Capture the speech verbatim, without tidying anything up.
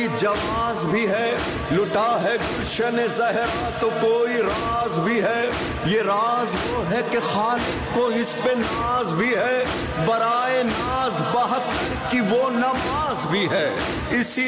कोई जवाज भी है, लुटा है गुलशन ज़हरा तो कोई राज भी है। ये राज वो है कि खालिक को इस पे नाज भी है, बराए नाज बहत्तर की वो नमाज भी है। इसी